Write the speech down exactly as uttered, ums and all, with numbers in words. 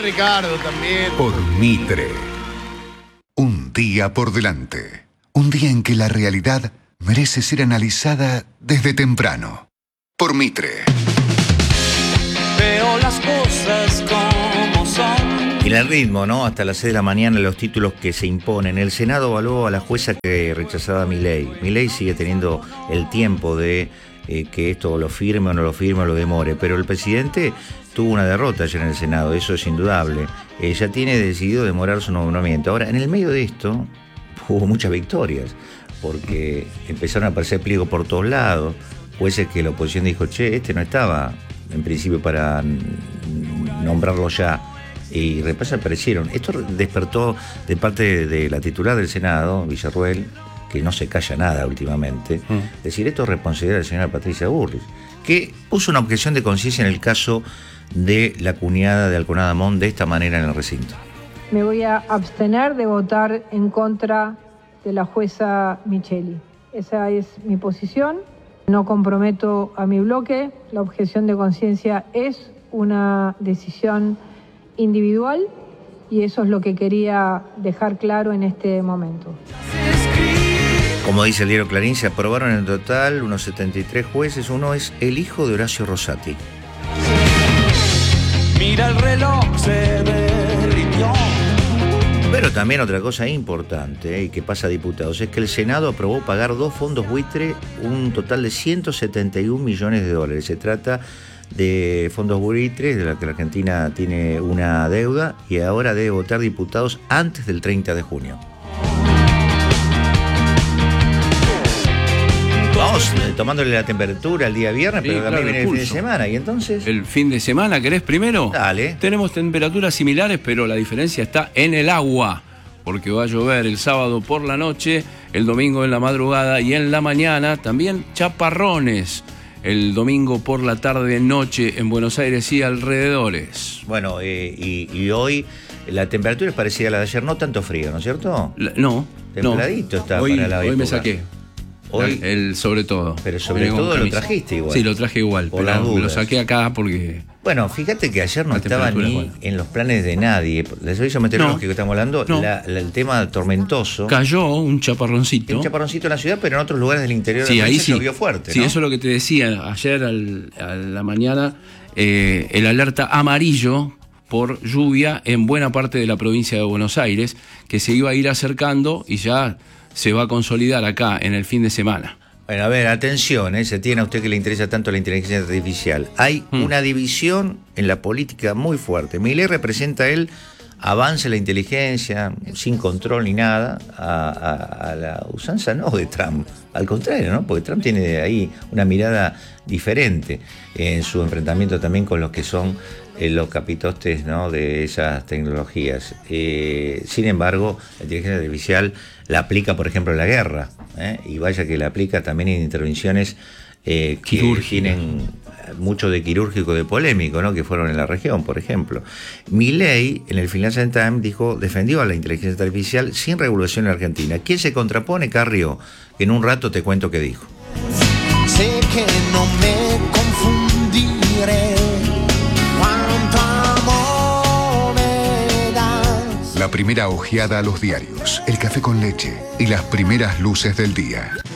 Ricardo también. Por Mitre. Un día por delante. Un día en que la realidad merece ser analizada desde temprano. Por Mitre. Veo las cosas como son. Y el ritmo, ¿no? Hasta las seis de la mañana los títulos que se imponen. El Senado evaluó a la jueza que rechazaba a Milei. Milei sigue teniendo el tiempo de eh, que esto lo firme o no lo firme o lo demore. Pero el presidente tuvo una derrota ayer en el Senado, eso es indudable. Eh, ya tiene decidido demorar su nombramiento. Ahora, en el medio de esto, hubo muchas victorias, porque empezaron a aparecer pliegos por todos lados. Jueces que la oposición dijo, che, este no estaba en principio para nombrarlo ya. Y de repente aparecieron. Esto despertó de parte de, de la titular del Senado, Villarruel, que no se calla nada últimamente, mm. decir, esto es responsabilidad de la señora Patricia Bullrich, que puso una objeción de conciencia en el caso de la cuñada de Alconada Amón de esta manera en el recinto. Me voy a abstener de votar en contra de la jueza Micheli. Esa es mi posición. No comprometo a mi bloque. La objeción de conciencia es una decisión individual y eso es lo que quería dejar claro en este momento. Como dice el diario Clarín, se aprobaron en total unos setenta y tres jueces. Uno es el hijo de Horacio Rosati. Mira el reloj, se derritió. Pero también otra cosa importante, eh, y que pasa a diputados, es que el Senado aprobó pagar dos fondos buitre un total de ciento setenta y un millones de dólares. Se trata de fondos buitres de la que la Argentina tiene una deuda y ahora debe votar diputados antes del treinta de junio. Vamos eh, tomándole la temperatura el día viernes, sí, pero también claro, viene el, el fin de semana. ¿Y entonces? ¿El fin de semana querés primero? Dale. Tenemos temperaturas similares, pero la diferencia está en el agua, porque va a llover el sábado por la noche, el domingo en la madrugada y en la mañana también chaparrones. El domingo por la tarde, noche en Buenos Aires y alrededores. Bueno, eh, y, y hoy la temperatura es parecida a la de ayer, no tanto frío, ¿no es cierto? La, no. Templadito no. está hoy, para la Hoy época. me saqué. Hoy, el sobre todo. Pero sobre todo lo trajiste igual. Sí, lo traje igual, por pero me lo saqué acá porque... Bueno, fíjate que ayer no estaba ni en los planes de nadie. El servicio meteorológico no, que estamos hablando, no. la, la, el tema tormentoso. Cayó un chaparroncito. Un chaparroncito en la ciudad, pero en otros lugares del interior sí, de la ahí sí. llovió fuerte, Sí, ¿no? eso es lo que te decía ayer al, a la mañana. Eh, el alerta amarillo por lluvia en buena parte de la provincia de Buenos Aires, que se iba a ir acercando y ya se va a consolidar acá en el fin de semana. Bueno, a ver, atención, ¿eh? Se tiene a usted que le interesa tanto la inteligencia artificial. Hay mm. una división en la política muy fuerte. Milei representa él avance la inteligencia sin control ni nada a, a, a la usanza no de Trump, al contrario, ¿no? Porque Trump tiene ahí una mirada diferente en su enfrentamiento también con los que son eh, los capitostes, ¿no? De esas tecnologías. Eh, sin embargo, la inteligencia artificial la aplica, por ejemplo, en la guerra, ¿eh? Y vaya que la aplica también en intervenciones eh, que tienen mucho de quirúrgico, de polémico, ¿no? Que fueron en la región, por ejemplo. Milei, en el Financial Times, dijo, defendió a la inteligencia artificial sin regulación en Argentina. ¿Quién se contrapone? Carrió, que en un rato te cuento qué dijo. Sé que no me confundiré. Cuánto amor me das. La primera ojeada a los diarios, el café con leche y las primeras luces del día.